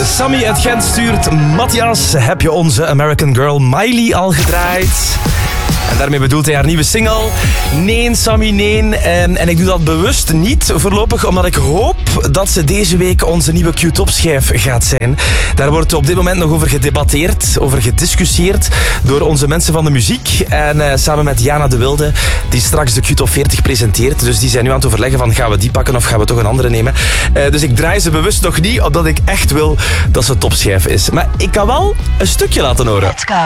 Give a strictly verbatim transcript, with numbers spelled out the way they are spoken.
Sammy uit Gent stuurt: Matthias, heb je onze American Girl Miley al gedraaid? En daarmee bedoelt hij haar nieuwe single. Nee, Sammy, nee. En, en ik doe dat bewust niet voorlopig, omdat ik hoop dat ze deze week onze nieuwe Q-top-schijf gaat zijn. Daar wordt op dit moment nog over gedebatteerd, over gediscussieerd door onze mensen van de muziek. En uh, samen met Jana de Wilde, die straks de Q-top veertig presenteert. Dus die zijn nu aan het overleggen van, gaan we die pakken of gaan we toch een andere nemen? Uh, dus ik draai ze bewust nog niet, omdat ik echt wil dat ze topschijf is. Maar ik kan wel een stukje laten horen. Let's go.